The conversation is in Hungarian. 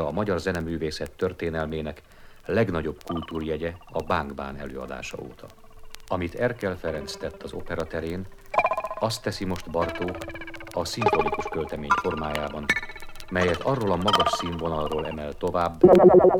Szimfónia a magyar zeneművészet történelmének legnagyobb kultúrjegye a Bánk-bán előadása óta. Amit Erkel Ferenc tett az opera terén, azt teszi most Bartók a szimfonikus költemény formájában, melyet arról a magas színvonalról emel tovább,